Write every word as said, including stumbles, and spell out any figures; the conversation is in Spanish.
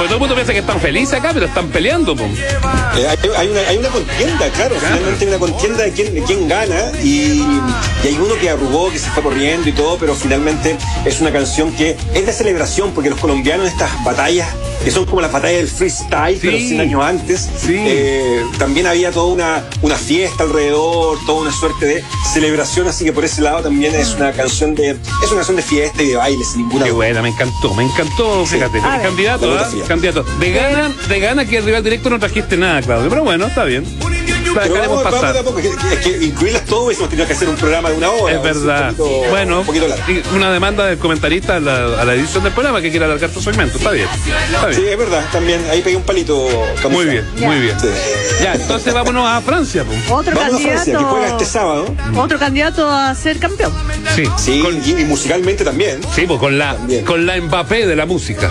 Porque todo el mundo piensa que están felices acá, pero están peleando, po. Eh, hay, hay, una, hay una contienda, claro, claro. Finalmente hay una contienda de quién, de quién gana y, y hay uno que arrugó, que se fue corriendo y todo, pero finalmente es una canción que es de celebración, porque los colombianos estas batallas, que son como las batallas del freestyle, sí, pero cien años antes, sí. eh, también había toda una, una fiesta alrededor, toda una suerte de celebración, así que por ese lado también es una canción de, es una canción de fiesta y de baile, sin ninguna. Qué buena, me encantó, me encantó, sí. Fíjate, ah, candidato, ¿eh? candidato. De gana, de gana que el rival directo no trajiste nada, Claudio, pero bueno, está bien. La dejaremos vamos, pasar. Vamos, es, que, es que incluirlas todo hubiésemos tenido que hacer un programa de una hora. Es verdad. Un poquito, bueno, un poquito una demanda del comentarista a la, a la edición del programa que quiere alargar su segmento. Está bien. Está bien. Sí, es verdad, también. Ahí pegué un palito. Camuflado. Muy bien, ya. muy bien. Sí. Ya, entonces vámonos a Francia. Pues. Otro Vamos candidato. A Francia, que juega este sábado. Otro candidato a ser campeón. Sí. Sí, con, y, y musicalmente también. Sí, pues con la, con la Mbappé de la música.